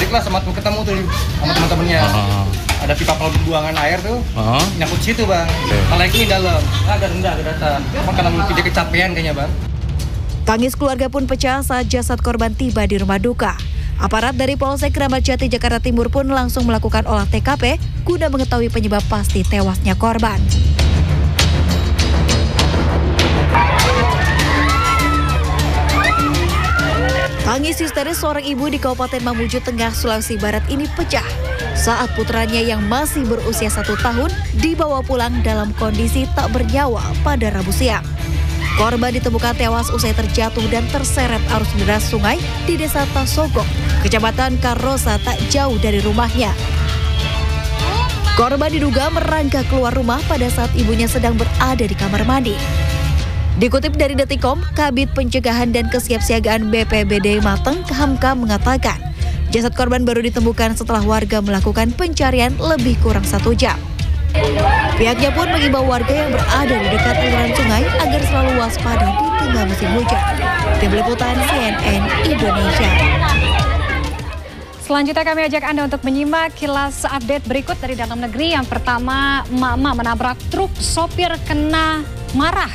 baliklah sama ketemu tuh sama teman-temannya. Ada pipa pembuangan air tuh, nyangkut situ bang. Kalau ini dalam, agak rendah agak datar. Karena mungkin dia kecapean kayaknya bang. Tangis keluarga pun pecah saat jasad korban tiba di rumah duka. Aparat dari Polsek Kramat Jati Jakarta Timur pun langsung melakukan olah TKP guna mengetahui penyebab pasti tewasnya korban. Tangis histeris seorang ibu di Kabupaten Mamuju Tengah, Sulawesi Barat ini pecah saat putranya yang masih berusia 1 tahun dibawa pulang dalam kondisi tak bernyawa pada Rabu siang. Korban ditemukan tewas usai terjatuh dan terseret arus deras sungai di Desa Tasogok, Kecamatan Karosa tak jauh dari rumahnya. Korban diduga merangkak keluar rumah pada saat ibunya sedang berada di kamar mandi. Dikutip dari Detikkom, Kabid Pencegahan dan Kesiapsiagaan BPBD Mateng Hamka mengatakan, jasad korban baru ditemukan setelah warga melakukan pencarian lebih kurang 1 jam. Pihaknya pun mengimbau warga yang berada di dekat aliran sungai agar selalu waspada di tengah musim hujan. Tim Liputan CNN Indonesia. Selanjutnya kami ajak Anda untuk menyimak kilas update berikut dari dalam negeri. Yang pertama, emak-emak menabrak truk, sopir kena marah.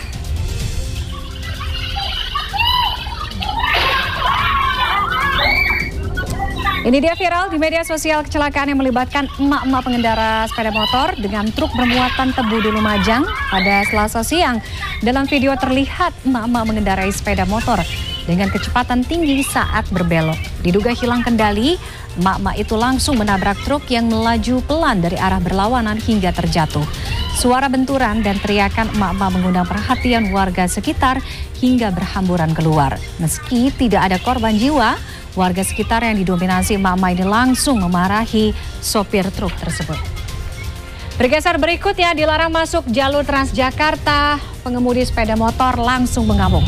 Ini dia viral di media sosial kecelakaan yang melibatkan emak-emak pengendara sepeda motor dengan truk bermuatan tebu di Lumajang pada Selasa siang. Dalam video terlihat emak-emak mengendarai sepeda motor dengan kecepatan tinggi saat berbelok. Diduga hilang kendali, emak-emak itu langsung menabrak truk yang melaju pelan dari arah berlawanan hingga terjatuh. Suara benturan dan teriakan emak-emak mengundang perhatian warga sekitar hingga berhamburan keluar. Meski tidak ada korban jiwa, warga sekitar yang didominasi emak-emak ini langsung memarahi sopir truk tersebut. Bergeser berikutnya, dilarang masuk jalur Transjakarta, pengemudi sepeda motor langsung mengamuk.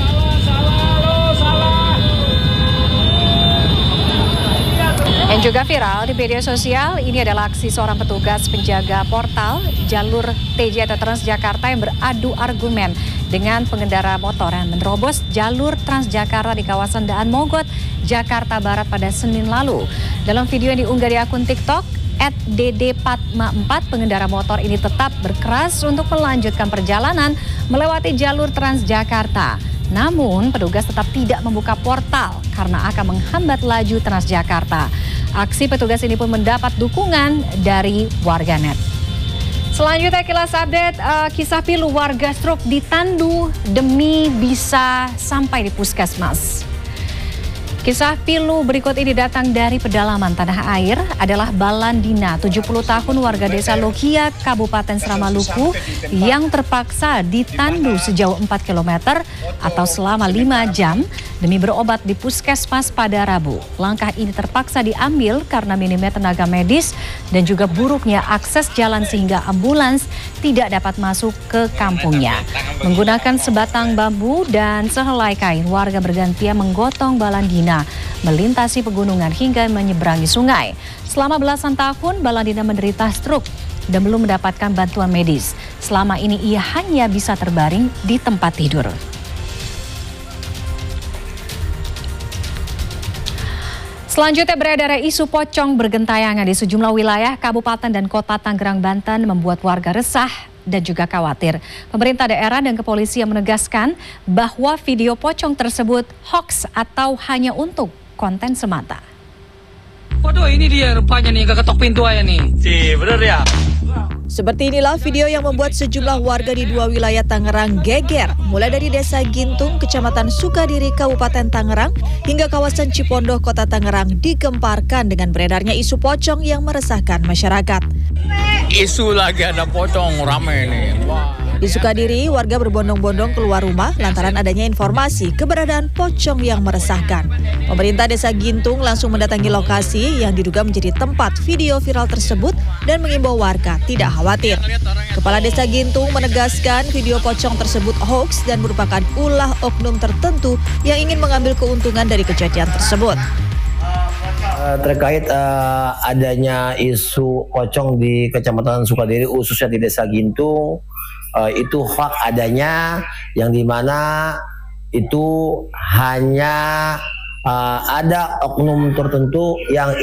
Yang juga viral di media sosial, ini adalah aksi seorang petugas penjaga portal jalur TJ atau Transjakarta yang beradu argumen dengan pengendara motor yang menerobos jalur Transjakarta di kawasan Daan Mogot, Jakarta Barat pada Senin lalu. Dalam video yang diunggah di akun TikTok, @dd4ma4, pengendara motor ini tetap berkeras untuk melanjutkan perjalanan melewati jalur Transjakarta. Namun, petugas tetap tidak membuka portal karena akan menghambat laju Transjakarta. Aksi petugas ini pun mendapat dukungan dari warganet. Selanjutnya kilas update, kisah pilu warga stroke ditandu demi bisa sampai di puskesmas. Kisah pilu berikut ini datang dari pedalaman tanah air adalah Balandina, 70 tahun warga desa Lokia, Kabupaten Seramaluku yang terpaksa ditandu sejauh 4 km atau selama 5 jam demi berobat di puskesmas pada Rabu. Langkah ini terpaksa diambil karena minimnya tenaga medis dan juga buruknya akses jalan sehingga ambulans tidak dapat masuk ke kampungnya. Menggunakan sebatang bambu dan sehelai kain, warga bergantian menggotong Balandina melintasi pegunungan hingga menyeberangi sungai. Selama belasan tahun, Balandina menderita stroke dan belum mendapatkan bantuan medis. Selama ini ia hanya bisa terbaring di tempat tidur. Selanjutnya beredar isu pocong bergentayangan di sejumlah wilayah Kabupaten dan Kota Tangerang, Banten membuat warga resah dan juga khawatir. Pemerintah daerah dan kepolisian menegaskan bahwa video pocong tersebut hoax atau hanya untuk konten semata. Waduh, ini dia rupanya nih, gak ketok pintu aja nih. Sih, bener ya. Seperti inilah video yang membuat sejumlah warga di 2 wilayah Tangerang geger, mulai dari Desa Gintung, Kecamatan Sukadiri, Kabupaten Tangerang, hingga kawasan Cipondoh, Kota Tangerang digemparkan dengan beredarnya isu pocong yang meresahkan masyarakat. Isu lagi ada pocong, rame nih. Di Sukadiri, warga berbondong-bondong keluar rumah lantaran adanya informasi keberadaan pocong yang meresahkan. Pemerintah Desa Gintung langsung mendatangi lokasi yang diduga menjadi tempat video viral tersebut dan mengimbau warga tidak khawatir. Kepala Desa Gintung menegaskan video pocong tersebut hoax dan merupakan ulah oknum tertentu yang ingin mengambil keuntungan dari kejadian tersebut. Terkait adanya isu pocong di Kecamatan Sukadiri, khususnya di Desa Gintung, itu hoax adanya, yang dimana itu hanya ada oknum tertentu yang